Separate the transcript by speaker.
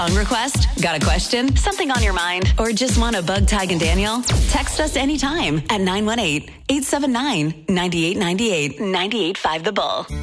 Speaker 1: song request? Got a question? Something on your mind? Or just want to bug Tig and Daniel? Text us anytime at 918-879-9898. 98.5 The Bull.